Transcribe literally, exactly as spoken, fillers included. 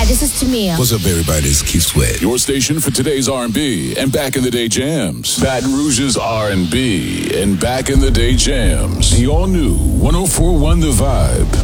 Hi, this is Tamia. What's up, everybody? It's Keith Sweat. Your station for today's R and B and back in the day jams. Baton Rouge's R and B and back in the day jams. The all new one oh four point one The Vibe.